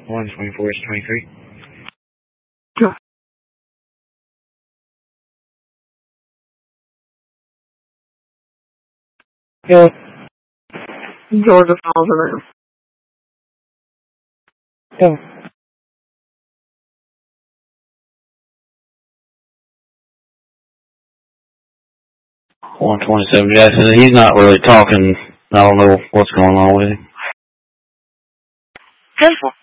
124-23. Yeah. Georgia Falls around. Yeah. $127 Jackson. He's not really talking. I don't know what's going on with him. 10-4.